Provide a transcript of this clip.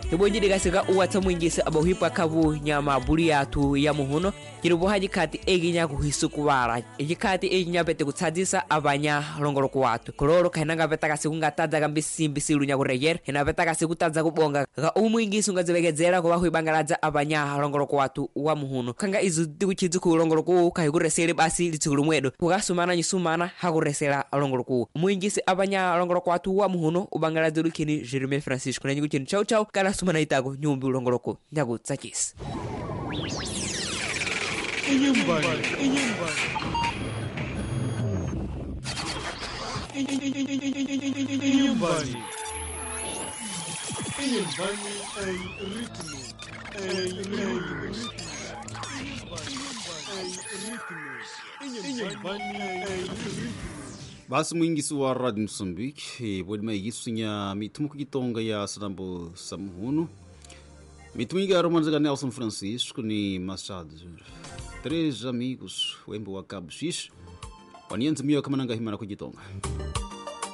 Tibonji digasika uwata mwingisi abahipa kabu nyama buri yatu ya muhuno kirubo haji kati eginya kuhisukubara igikati eginya bete kutsadzisa abanya longoro kwatu koloro kainanga beta kasikunga tadza kambisi lunya kureyer hina beta kasikutadza kubonga ga umwingisi ungazibegezera kuba huibangaraza abanya longoro kwatu wa muhuno kanga izu dikuchizu ku longoro ku kaiguresere basi litsikulu mwedo kugasumana nyisumana hakuresera longoro ku umwingisi abanya longoro kwatu wa muhuno ubangaraza lukini Jeremy Francisco nanyi kuchini chau kana sumana itago nyumbi longoro ku nyago tsakis Inyumbani basi mwingisi wa Radio Moçambique bodima igisunya mitumu kugitonga ya Sarambo Samuhunu mitumu iga romanzaga Nelson Francisco ni Machado. 3 amigos wembo wa Cabo X wanianza mio kama nanga himana kugitonga.